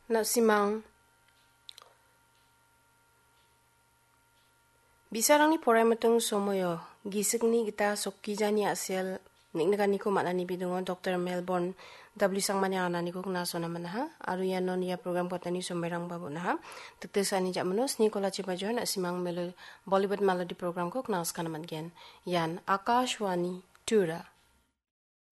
na simang bisarang ni porai matung somoyo gisikni kita sokijani asel niknegani ko manani bidungon Dr. Melbourne W sangmani anani ko na sona manaha aru ya non ya program patani somerang babu naha tektesani jamnos ni kola cipajon simang Bollywood melody program ko na skanaman gen yan Akashwani Tura